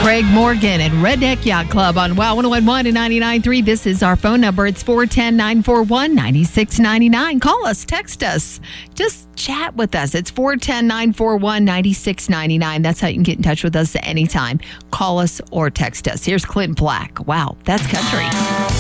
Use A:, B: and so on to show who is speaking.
A: Craig Morgan and Redneck Yacht Club on WOW 101.1 and 99.3. This is our phone number. It's 410-941-9699. Call us, text us, just chat with us. It's 410-941-9699. That's how you can get in touch with us anytime. Call us or text us. Here's Clint Black. Wow, that's country.